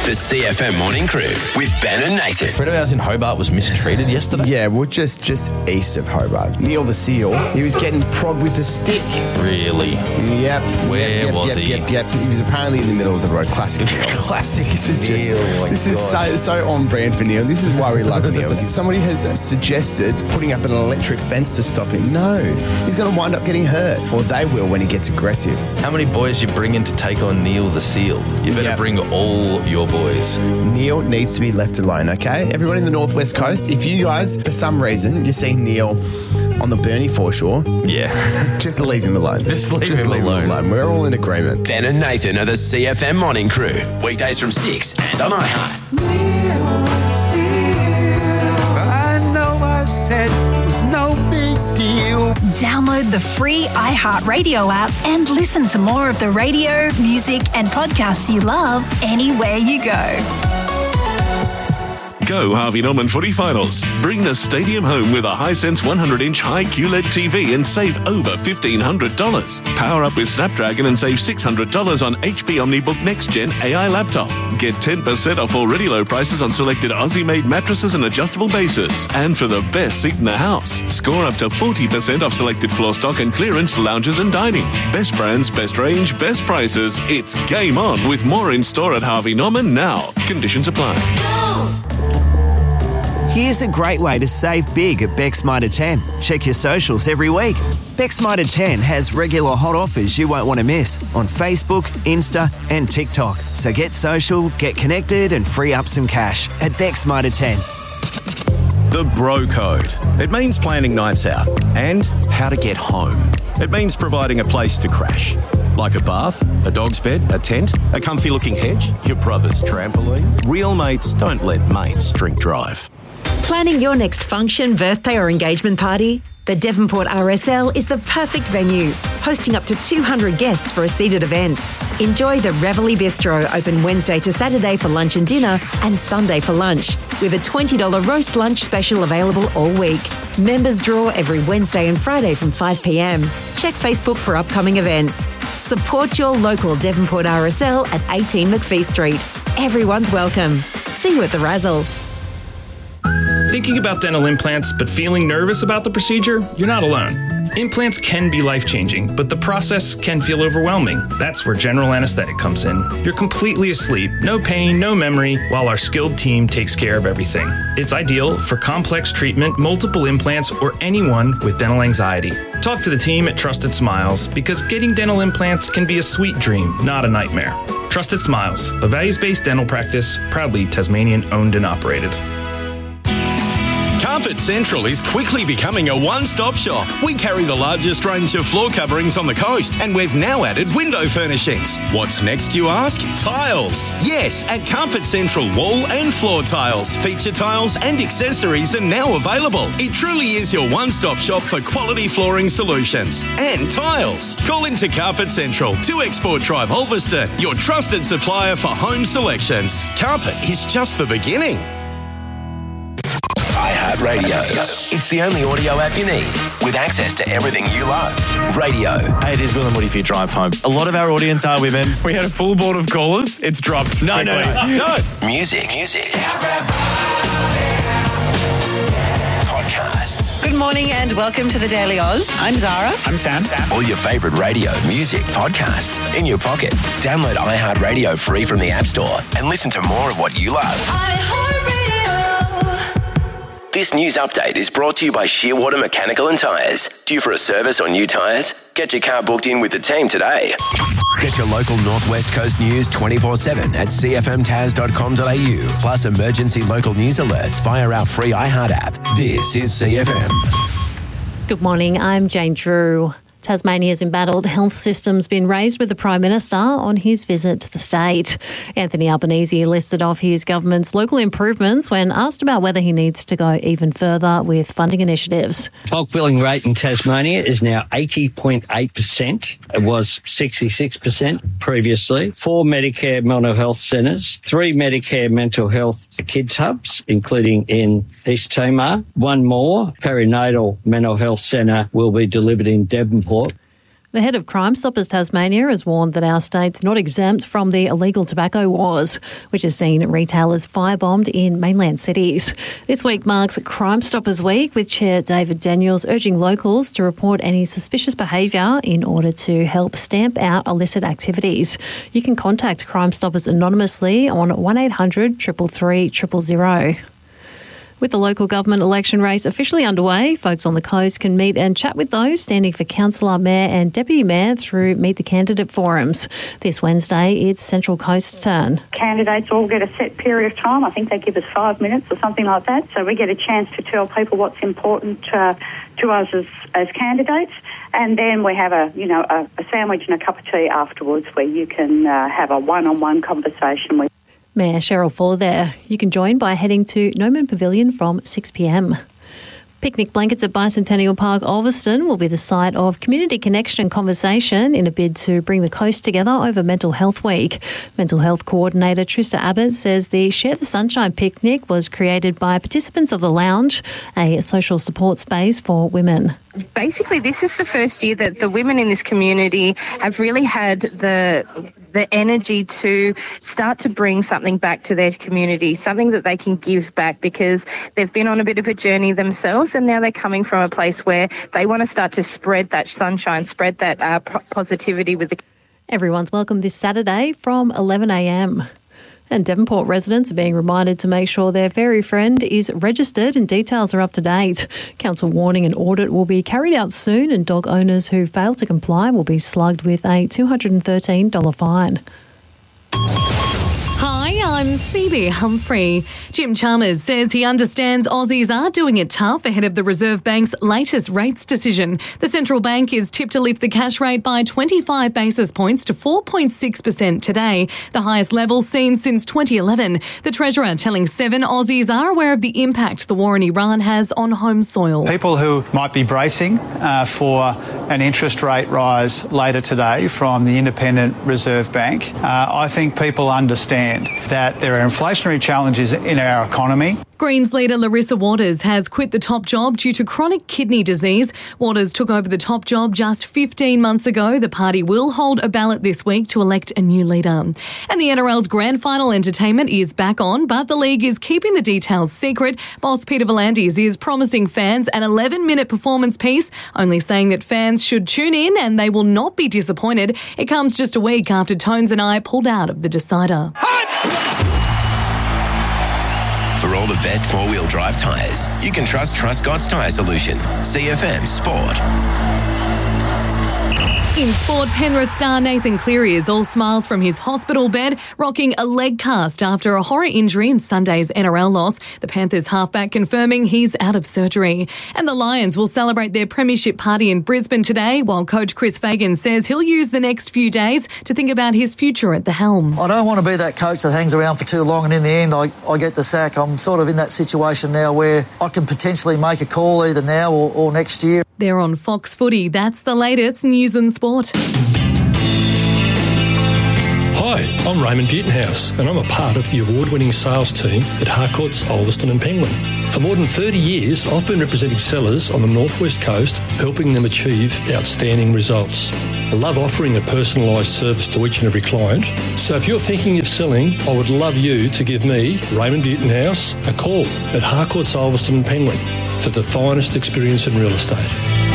The CFM Morning Crew with Ben and Nathan. A friend of ours in Hobart was mistreated yesterday. Yeah, well, just east of Hobart. Neil the seal. He was getting prodded with a stick. Really? Yep. Where was he? Yep. He was apparently in the middle of the road. Classic Neil. Classic. This is just... this is so on brand for Neil. This is why we love Neil. Somebody has suggested putting up an electric fence to stop him. No. He's going to wind up getting hurt. Or they will when he gets aggressive. How many boys you bring in to take on Neil the seal? You better bring all your boys. Neil needs to be left alone, okay? Everyone in the Northwest Coast, if you guys, for some reason, you see Neil on the Burnie foreshore, just leave him alone. Just leave him alone. We're all in agreement. Ben and Nathan are the CFM Morning Crew. Weekdays from 6 and on iHeart. I know I said it was no big deal. Download the free iHeartRadio app and listen to more of the radio, music and podcasts you love anywhere you go. Go Harvey Norman footy finals. Bring the stadium home with a Hisense 100-inch high QLED TV and save over $1,500. Power up with Snapdragon and save $600 on HP OmniBook Next Gen AI laptop. Get 10% off already low prices on selected Aussie-made mattresses and adjustable bases. And for the best seat in the house, score up to 40% off selected floor stock and clearance lounges and dining. Best brands, best range, best prices. It's game on with more in store at Harvey Norman now. Conditions apply. Here's a great way to save big at Beck's Mitre 10. Check your socials every week. Beck's Mitre 10 has regular hot offers you won't want to miss on Facebook, Insta and TikTok. So get social, get connected and free up some cash at Beck's Mitre 10. The Bro Code. It means planning nights out and how to get home. It means providing a place to crash. Like a bath, a dog's bed, a tent, a comfy-looking hedge, your brother's trampoline. Real mates don't let mates drink drive. Planning your next function, birthday or engagement party? The Devonport RSL is the perfect venue, hosting up to 200 guests for a seated event. Enjoy the Reveille Bistro, open Wednesday to Saturday for lunch and dinner and Sunday for lunch, with a $20 roast lunch special available all week. Members draw every Wednesday and Friday from 5 p.m. Check Facebook for upcoming events. Support your local Devonport RSL at 18 McPhee Street. Everyone's welcome. See you at the Razzle. Thinking about dental implants but feeling nervous about the procedure? You're not alone. Implants can be life-changing, but the process can feel overwhelming. That's where general anesthetic comes in. You're completely asleep, no pain, no memory, while our skilled team takes care of everything. It's ideal for complex treatment, multiple implants, or anyone with dental anxiety. Talk to the team at Trusted Smiles, because getting dental implants can be a sweet dream, not a nightmare. Trusted Smiles, a values-based dental practice, proudly Tasmanian-owned and operated. Carpet Central is quickly becoming a one-stop shop. We carry the largest range of floor coverings on the coast, and we've now added window furnishings. What's next, you ask? Tiles. Yes, at Carpet Central, wall and floor tiles, feature tiles and accessories are now available. It truly is your one-stop shop for quality flooring solutions and tiles. Call into Carpet Central, 2 Export Drive, Ulverston, your trusted supplier for home selections. Carpet is just the beginning. iHeartRadio. It's the only audio app you need with access to everything you love. Radio. Hey, it is Will and Woody for your drive home. A lot of our audience are women. We had a full board of callers. It's dropped. No. Music. Podcasts. Good morning and welcome to the Daily Oz. I'm Zara. I'm Sam. All your favourite radio, music, podcasts in your pocket. Download iHeartRadio free from the App Store and listen to more of what you love. This news update is brought to you by Shearwater Mechanical and Tyres. Due for a service or new tyres? Get your car booked in with the team today. Get your local Northwest Coast news 24/7 at cfmtaz.com.au. Plus emergency local news alerts via our free iHeart app. This is CFM. Good morning, I'm Jane Drew. Tasmania's embattled health system's been raised with the Prime Minister on his visit to the state. Anthony Albanese listed off his government's local improvements when asked about whether he needs to go even further with funding initiatives. Bulk billing rate in Tasmania is now 80.8%. It was 66% previously. 4 Medicare mental health centres, 3 Medicare mental health kids hubs, including in East Timor. 1 more perinatal mental health centre will be delivered in Devonport. The head of Crime Stoppers Tasmania has warned that our state's not exempt from the illegal tobacco wars, which has seen retailers firebombed in mainland cities. This week marks Crime Stoppers Week, with Chair David Daniels urging locals to report any suspicious behaviour in order to help stamp out illicit activities. You can contact Crime Stoppers anonymously on 1800 333 000. With the local government election race officially underway, folks on the coast can meet and chat with those standing for councillor, mayor and deputy mayor through Meet the Candidate forums. This Wednesday, it's Central Coast's turn. Candidates all get a set period of time. I think they give us 5 minutes or something like that. So we get a chance to tell people what's important to us as candidates. And then we have a sandwich and a cup of tea afterwards where you can have a one-on-one conversation with Mayor Cheryl Fuller there. You can join by heading to Noman Pavilion from 6 p.m. Picnic blankets at Bicentennial Park, Ulverston will be the site of community connection and conversation in a bid to bring the coast together over Mental Health Week. Mental Health Coordinator Trista Abbott says the Share the Sunshine picnic was created by participants of the Lounge, a social support space for women. Basically, this is the first year that the women in this community have really had the energy to start to bring something back to their community, something that they can give back, because they've been on a bit of a journey themselves and now they're coming from a place where they want to start to spread that sunshine, spread that positivity with the... Everyone's welcome this Saturday from 11 a.m. And Devonport residents are being reminded to make sure their fairy friend is registered and details are up to date. Council warning an audit will be carried out soon, and dog owners who fail to comply will be slugged with a $213 fine. Hi, I'm Phoebe Humphrey. Jim Chalmers says he understands Aussies are doing it tough ahead of the Reserve Bank's latest rates decision. The central bank is tipped to lift the cash rate by 25 basis points to 4.6% today, the highest level seen since 2011. The Treasurer telling 7 Aussies are aware of the impact the war in Iran has on home soil. People who might be bracing for an interest rate rise later today from the Independent Reserve Bank, I think people understand that there are inflationary challenges in our economy. Greens leader Larissa Waters has quit the top job due to chronic kidney disease. Waters took over the top job just 15 months ago. The party will hold a ballot this week to elect a new leader. And the NRL's grand final entertainment is back on, but the league is keeping the details secret. Boss Peter V'landys is promising fans an 11-minute performance piece, only saying that fans should tune in and they will not be disappointed. It comes just a week after Tones and I pulled out of The Decider. For all the best four-wheel drive tyres, you can trust Truscott's Tyre Solution. CFM Sport. In sport, Penrith star Nathan Cleary is all smiles from his hospital bed, rocking a leg cast after a horror injury in Sunday's NRL loss. The Panthers halfback confirming he's out of surgery. And the Lions will celebrate their premiership party in Brisbane today, while coach Chris Fagan says he'll use the next few days to think about his future at the helm. I don't want to be that coach that hangs around for too long and in the end I get the sack. I'm sort of in that situation now where I can potentially make a call either now or next year. They're on Fox Footy. That's the latest news and sport. Hi, I'm Raymond Butenhouse and I'm a part of the award-winning sales team at Harcourts, Ulverston and Penguin. For more than 30 years, I've been representing sellers on the North West Coast, helping them achieve outstanding results. I love offering a personalised service to each and every client. So if you're thinking of selling, I would love you to give me, Raymond Butenhouse, a call at Harcourts, Ulverston and Penguin for the finest experience in real estate.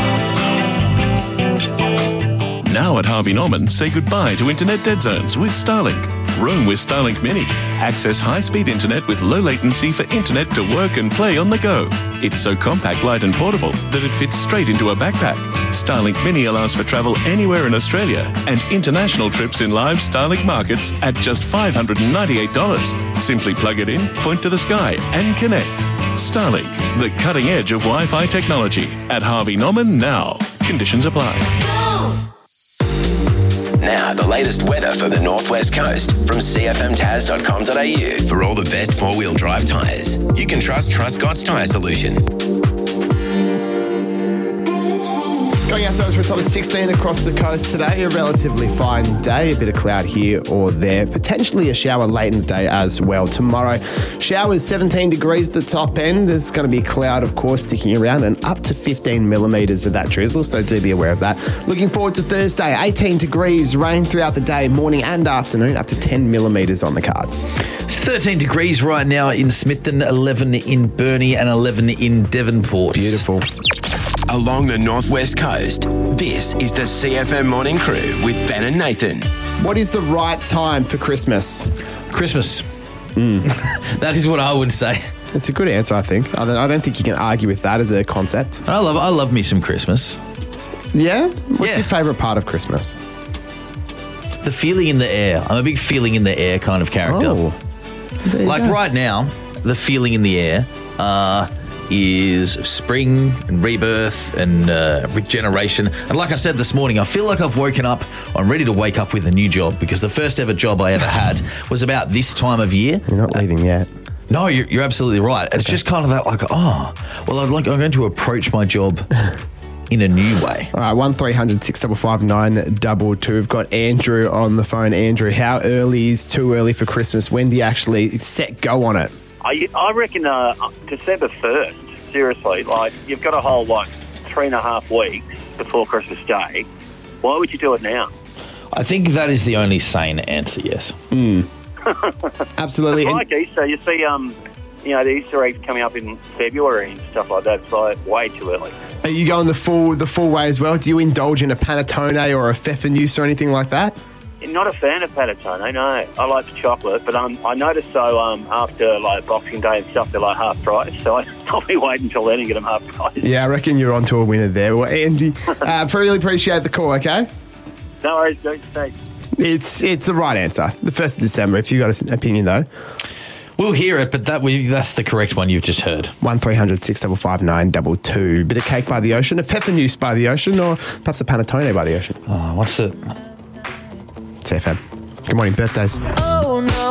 Now at Harvey Norman, say goodbye to internet dead zones with Starlink. Roam with Starlink Mini. Access high-speed internet with low latency for internet to work and play on the go. It's so compact, light and portable that it fits straight into a backpack. Starlink Mini allows for travel anywhere in Australia and international trips in live Starlink markets at just $598. Simply plug it in, point to the sky and connect. Starlink, the cutting edge of Wi-Fi technology. At Harvey Norman now. Conditions apply. Now, the latest weather for the Northwest Coast from cfmtaz.com.au. For all the best four-wheel drive tyres, you can trust Truscott's Tyre Solution. Going ourselves for a top of 16 across the coast today. A relatively fine day. A bit of cloud here or there. Potentially a shower late in the day as well. Tomorrow, showers 17 degrees at the top end. There's going to be a cloud, of course, sticking around and up to 15 millimetres of that drizzle, so do be aware of that. Looking forward to Thursday, 18 degrees, rain throughout the day, morning and afternoon, up to 10 millimetres on the cards. It's 13 degrees right now in Smithton, 11 in Burnie and 11 in Devonport. Beautiful. Along the northwest coast, this is the CFM Morning Crew with Ben and Nathan. What is the right time for Christmas? Christmas. That is what I would say. It's a good answer, I think. I don't think you can argue with that as a concept. I love me some Christmas. Yeah? What's your favourite part of Christmas? The feeling in the air. I'm a big feeling in the air kind of character. Oh, like right now, the feeling in the air is spring and rebirth and regeneration. And like I said this morning, I feel like I've woken up. I'm ready to wake up with a new job because the first ever job I ever had was about this time of year. You're not leaving yet. No, you're absolutely right. It's just kind of that like, I'm going to approach my job in a new way. All right, 1300 655 922. We've got Andrew on the phone. Andrew, how early is too early for Christmas? When do you actually set go on it? I reckon December 1st. Seriously, like you've got a whole 3.5 weeks before Christmas Day. Why would you do it now? I think that is the only sane answer. Yes. Absolutely. It's like Easter. You see, the Easter eggs coming up in February and stuff like that. It's like way too early. Are you going the full way as well? Do you indulge in a panettone or a pfeffernusse or anything like that? Not a fan of panettone, no. I like the chocolate, but I noticed after Boxing Day and stuff, they're half price. So I'll be waiting until then and get them half price. Yeah, I reckon you're onto a winner there. Well, Andy, really appreciate the call. Okay. No worries, dude. Thanks. It's the right answer. The 1st of December. If you got an opinion though, we'll hear it. But that's the correct one you've just heard. 1300 655 922. Bit of cake by the ocean, a pfeffernusse by the ocean, or perhaps a panettone by the ocean. Oh, what's it? CFM. Good morning, birthdays.